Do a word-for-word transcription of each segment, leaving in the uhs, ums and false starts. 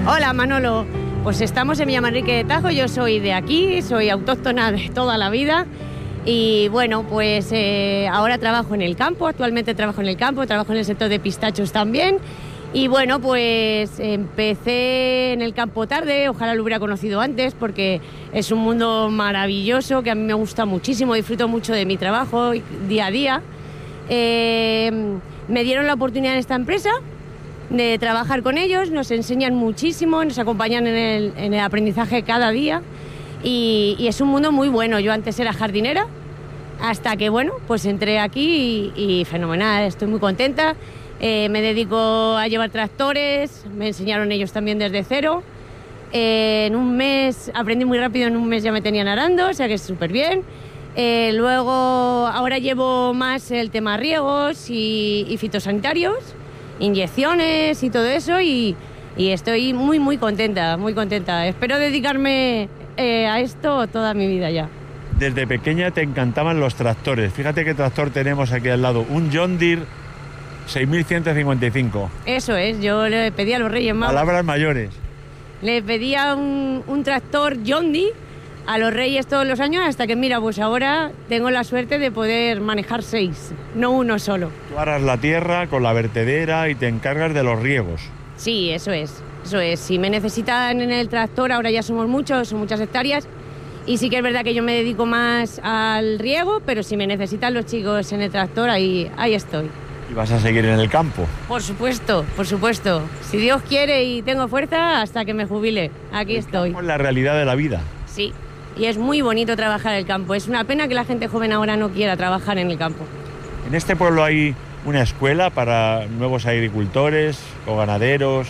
Hola Manolo, pues estamos en Villamanrique de Tajo, yo soy de aquí, soy autóctona de toda la vida y bueno, pues eh, ahora trabajo en el campo, actualmente trabajo en el campo, trabajo en el sector de pistachos también y bueno, pues empecé en el campo tarde, ojalá lo hubiera conocido antes porque es un mundo maravilloso que a mí me gusta muchísimo, disfruto mucho de mi trabajo día a día. Eh, me dieron la oportunidad en esta empresa de trabajar con ellos, nos enseñan muchísimo, nos acompañan en el, en el aprendizaje cada día y, y es un mundo muy bueno. Yo antes era jardinera, hasta que bueno, pues entré aquí y, y fenomenal, estoy muy contenta. Eh, me dedico a llevar tractores, me enseñaron ellos también desde cero. Eh, en un mes, aprendí muy rápido, en un mes ya me tenían arando, o sea que es súper bien. Eh, luego, ahora llevo más el tema riegos y, y fitosanitarios, inyecciones y todo eso y, y estoy muy muy contenta, muy contenta. Espero dedicarme eh, a esto toda mi vida ya. Desde pequeña te encantaban los tractores. Fíjate qué tractor tenemos aquí al lado, un John Deere seis mil ciento cincuenta y cinco. Eso es, yo le pedí a los Reyes Magos. Palabras mayores. Le pedía un, un tractor John Deere a los Reyes todos los años hasta que mira, pues ahora tengo la suerte de poder manejar seis, no uno solo. Tú aras la tierra con la vertedera y te encargas de los riegos. Sí, eso es, eso es. Si me necesitan en el tractor, ahora ya somos muchos, son muchas hectáreas, y sí que es verdad que yo me dedico más al riego, pero si me necesitan los chicos en el tractor, ahí, ahí estoy. ¿Y vas a seguir en el campo? Por supuesto, por supuesto. Si Dios quiere y tengo fuerza, hasta que me jubile, aquí el estoy. Campo es la realidad de la vida. Sí. Y es muy bonito trabajar en el campo. Es una pena que la gente joven ahora no quiera trabajar en el campo. ¿En este pueblo hay una escuela para nuevos agricultores o ganaderos?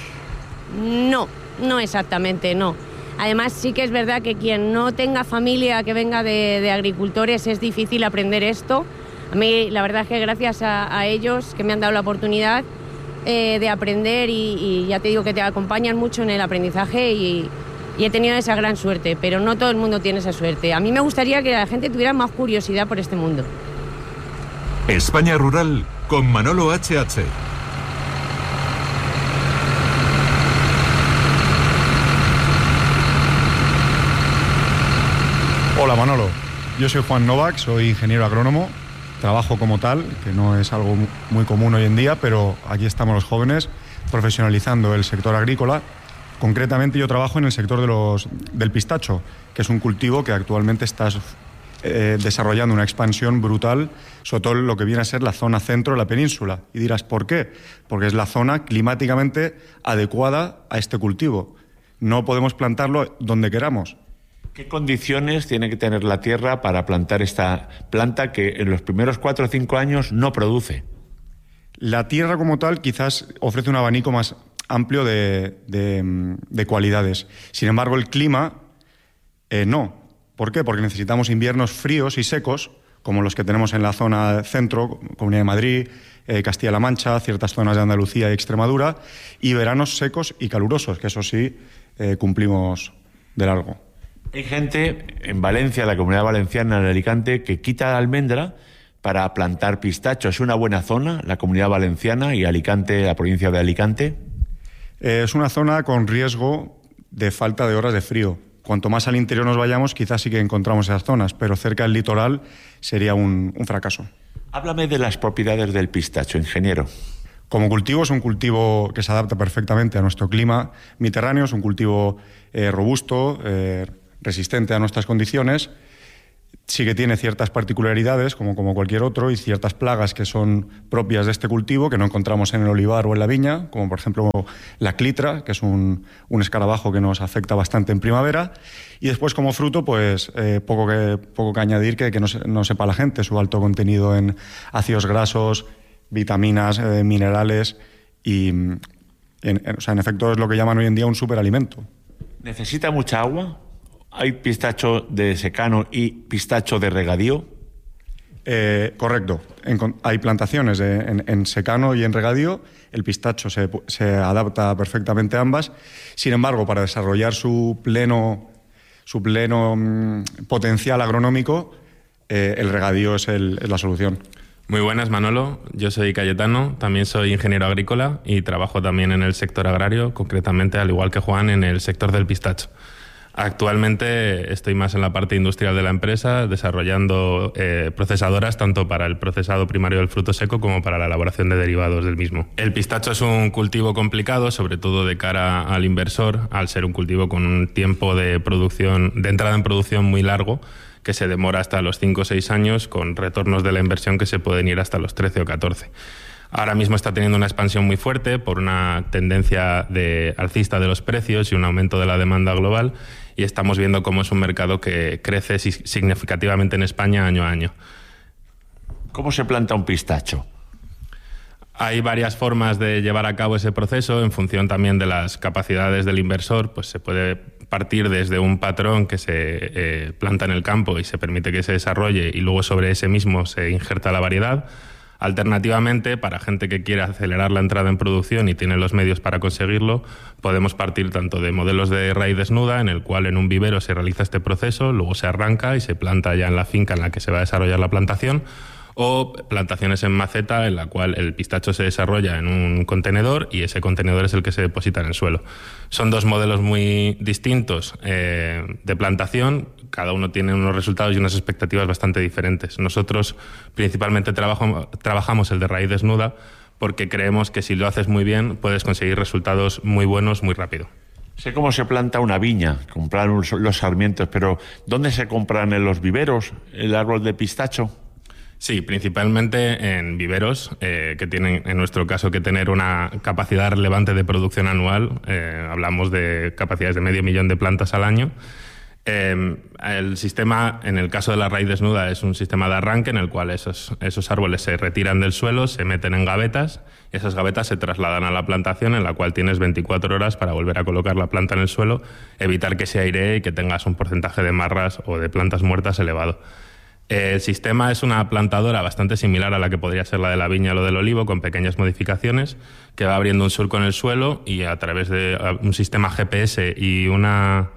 No, no exactamente, no. Además sí que es verdad que quien no tenga familia que venga de, de agricultores es difícil aprender esto. A mí la verdad es que gracias a, a ellos que me han dado la oportunidad eh, de aprender y, y ya te digo que te acompañan mucho en el aprendizaje y... Y he tenido esa gran suerte, pero no todo el mundo tiene esa suerte. A mí me gustaría que la gente tuviera más curiosidad por este mundo. España Rural con Manolo H H. Hola Manolo, yo soy Juan Novak, soy ingeniero agrónomo, trabajo como tal, que no es algo muy común hoy en día, pero aquí estamos los jóvenes profesionalizando el sector agrícola. Concretamente yo trabajo en el sector de los, del pistacho, que es un cultivo que actualmente está eh, desarrollando una expansión brutal, sobre todo en lo que viene a ser la zona centro de la península. Y dirás, ¿por qué? Porque es la zona climáticamente adecuada a este cultivo. No podemos plantarlo donde queramos. ¿Qué condiciones tiene que tener la tierra para plantar esta planta que en los primeros cuatro o cinco años no produce? La tierra como tal quizás ofrece un abanico más amplio de, de, de cualidades. Sin embargo, el clima eh, no. ¿Por qué? Porque necesitamos inviernos fríos y secos, como los que tenemos en la zona centro, Comunidad de Madrid, eh, Castilla-La Mancha, ciertas zonas de Andalucía y Extremadura, y veranos secos y calurosos, que eso sí eh, cumplimos de largo. Hay gente en Valencia, la Comunidad Valenciana, en Alicante, que quita la almendra para plantar pistacho. ¿Es una buena zona la Comunidad Valenciana y Alicante, la provincia de Alicante? Eh, es una zona con riesgo de falta de horas de frío. Cuanto más al interior nos vayamos, quizás sí que encontramos esas zonas, pero cerca del litoral sería un, un fracaso. Háblame de las propiedades del pistacho, ingeniero. Como cultivo es un cultivo que se adapta perfectamente a nuestro clima mediterráneo, es un cultivo eh, robusto, eh, resistente a nuestras condiciones. Sí que tiene ciertas particularidades, como, como cualquier otro, y ciertas plagas que son propias de este cultivo, que no encontramos en el olivar o en la viña, como por ejemplo la clitra, que es un, un escarabajo que nos afecta bastante en primavera. Y después, como fruto, pues eh, poco, que, poco que añadir que, que no, se, no sepa la gente, su alto contenido en ácidos grasos, vitaminas, eh, minerales, y en, en, o sea, en efecto es lo que llaman hoy en día un superalimento. ¿Necesita mucha agua? ¿Hay pistacho de secano y pistacho de regadío? Eh, correcto. En, hay plantaciones de, en, en secano y en regadío. El pistacho se, se adapta perfectamente a ambas. Sin embargo, para desarrollar su pleno, su pleno mmm, potencial agronómico, eh, el regadío es, el, es la solución. Muy buenas, Manolo. Yo soy Cayetano, también soy ingeniero agrícola y trabajo también en el sector agrario, concretamente, al igual que Juan, en el sector del pistacho. Actualmente estoy más en la parte industrial de la empresa, desarrollando eh, procesadoras tanto para el procesado primario del fruto seco como para la elaboración de derivados del mismo. El pistacho es un cultivo complicado, sobre todo de cara al inversor, al ser un cultivo con un tiempo de producción, de entrada en producción muy largo, que se demora hasta los cinco o seis años, con retornos de la inversión que se pueden ir hasta los trece o catorce. Ahora mismo está teniendo una expansión muy fuerte por una tendencia de alcista de los precios y un aumento de la demanda global, y estamos viendo cómo es un mercado que crece significativamente en España año a año. ¿Cómo se planta un pistacho? Hay varias formas de llevar a cabo ese proceso en función también de las capacidades del inversor. Pues se puede partir desde un patrón que se eh, planta en el campo y se permite que se desarrolle, y luego sobre ese mismo se injerta la variedad. Alternativamente, para gente que quiere acelerar la entrada en producción y tiene los medios para conseguirlo, podemos partir tanto de modelos de raíz desnuda, en el cual en un vivero se realiza este proceso, luego se arranca y se planta ya en la finca en la que se va a desarrollar la plantación, o plantaciones en maceta, en la cual el pistacho se desarrolla en un contenedor y ese contenedor es el que se deposita en el suelo. Son dos modelos muy distintos eh, de plantación. Cada uno tiene unos resultados y unas expectativas bastante diferentes. Nosotros principalmente trabajo, trabajamos el de raíz desnuda porque creemos que si lo haces muy bien puedes conseguir resultados muy buenos muy rápido. Sé cómo se planta una viña, comprar los sarmientos, pero ¿dónde se compran en los viveros el árbol de pistacho? Sí, principalmente en viveros eh, que tienen, en nuestro caso, que tener una capacidad relevante de producción anual. Eh, hablamos de capacidades de medio millón de plantas al año. Eh, el sistema, en el caso de la raíz desnuda, es un sistema de arranque en el cual esos, esos árboles se retiran del suelo, se meten en gavetas, y esas gavetas se trasladan a la plantación, en la cual tienes veinticuatro horas para volver a colocar la planta en el suelo, evitar que se airee y que tengas un porcentaje de marras o de plantas muertas elevado. El sistema es una plantadora bastante similar a la que podría ser la de la viña o lo del olivo, con pequeñas modificaciones, que va abriendo un surco en el suelo y a través de un sistema G P S y una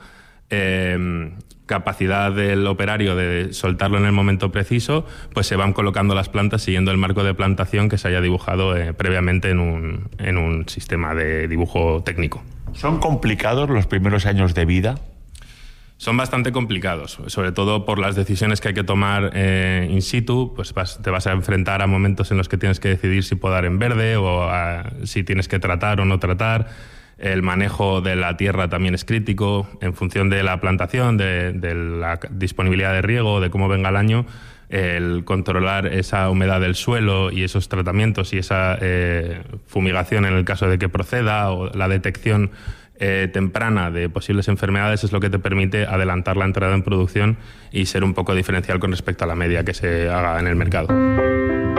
eh, capacidad del operario de soltarlo en el momento preciso, pues se van colocando las plantas siguiendo el marco de plantación que se haya dibujado eh, previamente en un, en un sistema de dibujo técnico. ¿Son complicados los primeros años de vida? Son bastante complicados, sobre todo por las decisiones que hay que tomar eh, in situ. Pues vas, te vas a enfrentar a momentos en los que tienes que decidir si podar en verde o a, si tienes que tratar o no tratar. El manejo de la tierra también es crítico en función de la plantación, de, de la disponibilidad de riego, de cómo venga el año. El controlar esa humedad del suelo y esos tratamientos y esa eh, fumigación en el caso de que proceda, o la detección Eh, temprana de posibles enfermedades, es lo que te permite adelantar la entrada en producción y ser un poco diferencial con respecto a la media que se haga en el mercado.